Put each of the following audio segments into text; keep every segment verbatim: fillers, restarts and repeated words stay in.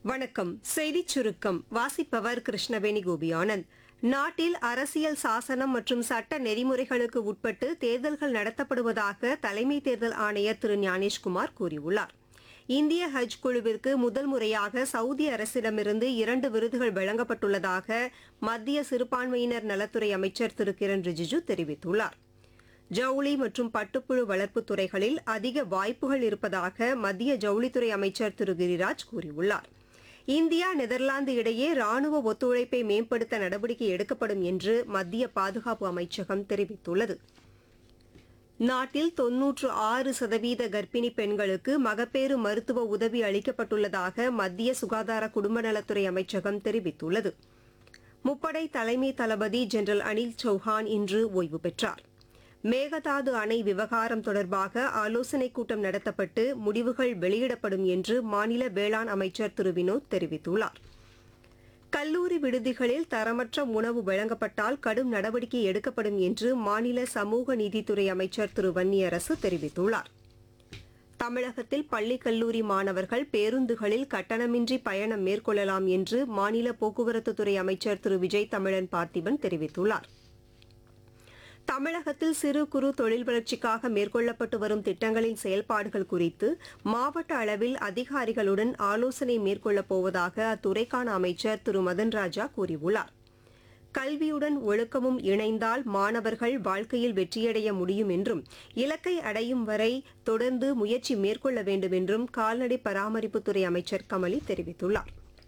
வணக்கம். செய்திச் சுருக்கம் வாசிப்பவர் கிருஷ்ணவேணி கோபியானந்த். நாட்டில் அரசியல் சாசனம் மற்றும் சட்ட நெறிமுறைகளுக்கு உட்பட்டு தேர்தல்கள் நடத்தப்படுவதாக தலைமை தேர்தல் ஆணையர் திரு ஞானேஷ்குமார் கூறியுள்ளார். இந்திய ஹஜ் குழுவிற்கு முதல் முறையாக சவுதி அரசிடமிருந்து இரண்டு விருதுகள் வழங்கப்பட்டுள்ளதாக மத்திய சிறுபான்மையினர் நலத்துறை அமைச்சர் திரு கிரண் ரிஜிஜு தெரிவித்துள்ளார். ஜவுளி மற்றும் பட்டுப்புழு வளர்ப்புத் துறைகளில் அதிக வாய்ப்புகள் இருப்பதாக மத்திய ஜவுளித்துறை அமைச்சர் திரு கிரிராஜ் கூறியுள்ளார். இந்தியா நெதர்லாந்து இடையே ராணுவ ஒத்துழைப்பை மேம்படுத்த நடவடிக்கை எடுக்கப்படும் என்று மத்திய பாதுகாப்பு அமைச்சகம் தெரிவித்துள்ளது. நாட்டில் தொன்னூற்று ஆறு சதவீத கர்ப்பிணி பெண்களுக்கு மகப்பேறு மருத்துவ உதவி அளிக்கப்பட்டுள்ளதாக மத்திய சுகாதார குடும்ப நலத்துறை அமைச்சகம் தெரிவித்துள்ளது. முப்படை தலைமை தளபதி ஜெனரல் அனில் சௌஹான் இன்று ஓய்வு பெற்றார். மேகதாது அணை விவகாரம் தொடர்பாக ஆலோசனைக் கூட்டம் நடத்தப்பட்டு முடிவுகள் வெளியிடப்படும் என்று மாநில வேளாண் அமைச்சர் திரு வினோத் தெரிவித்துள்ளார். கல்லூரி விடுதிகளில் தரமற்ற உணவு வழங்கப்பட்டால் கடும் நடவடிக்கை எடுக்கப்படும் என்று மாநில சமூக நீதித்துறை அமைச்சர் திரு வன்னியரசு தெரிவித்துள்ளார். தமிழகத்தில் பள்ளி கல்லூரி மாணவர்கள் பேருந்துகளில் கட்டணமின்றி பயணம் மேற்கொள்ளலாம் என்று மாநில போக்குவரத்துத்துறை அமைச்சர் திரு விஜய் தமிழன் பார்த்திபன் தெரிவித்துள்ளார். தமிழகத்தில் சிறு குறு தொழில் வளர்ச்சிக்காக மேற்கொள்ளப்பட்டு வரும் திட்டங்களின் செயல்பாடுகள் குறித்து மாவட்ட அளவில் அதிகாரிகளுடன் ஆலோசனை மேற்கொள்ளப் போவதாக அத்துறைக்கான அமைச்சர் திரு மதன் ராஜா கூறியுள்ளார். கல்வியுடன் ஒழுக்கமும் இணைந்தால் மாணவர்கள் வாழ்க்கையில் வெற்றியடைய முடியும் என்றும் இலக்கை அடையும் வரை தொடர்ந்து முயற்சி மேற்கொள்ள வேண்டும் என்றும் கால்நடை பராமரிப்புத்துறை அமைச்சர் கமலி தெரிவித்துள்ளார்.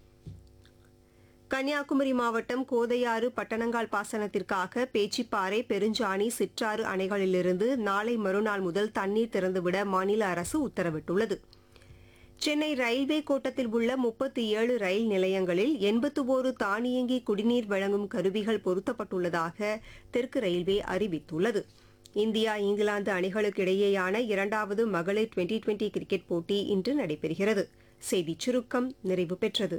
கன்னியாகுமரி மாவட்டம் கோதையாறு பட்டணங்கால் பாசனத்திற்காக பேச்சிப்பாறை, பெருஞ்சாணி, சிற்றாறு அணைகளிலிருந்து நாளை மறுநாள் முதல் தண்ணீர் திறந்துவிட மாநில அரசு உத்தரவிட்டுள்ளது. சென்னை ரயில்வே கோட்டத்தில் உள்ள முப்பத்தி ஏழு ரயில் நிலையங்களில் எண்பத்தி ஒரு தானியங்கி குடிநீர் வழங்கும் கருவிகள் பொருத்தப்பட்டுள்ளதாக தெற்கு ரயில்வே அறிவித்துள்ளது. இந்தியா இங்கிலாந்து அணிகளுக்கு இடையேயான இரண்டாவது மகளிர் டுவெண்டி டுவெண்டி கிரிக்கெட் போட்டி இன்று நடைபெறுகிறது. செய்திச் சுருக்கம் நிறைவு பெற்றது.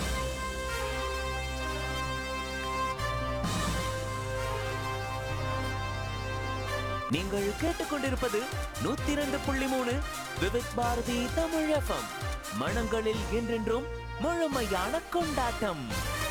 நீங்கள் கேட்டுக்கொண்டிருப்பது நூத்தி இரண்டு புள்ளி மூணு விவித் பாரதி தமிழ் எஃப்எம். மனங்களில் என்றென்றும் முழுமையான கொண்டாட்டம்.